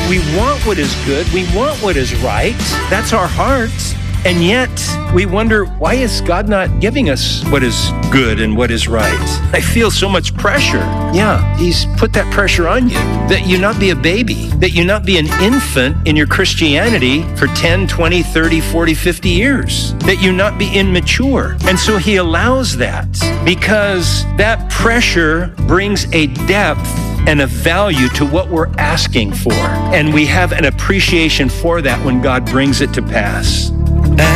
We want what is good. We want what is right. That's our hearts. And yet we wonder, why is God not giving us what is good and what is right? I feel so much pressure. Yeah, he's put that pressure on you, that you not be a baby, that you not be an infant in your Christianity for 10, 20, 30, 40, 50 years, that you not be immature. And so he allows that because that pressure brings a depth and a value to what we're asking for. And we have an appreciation for that when God brings it to pass.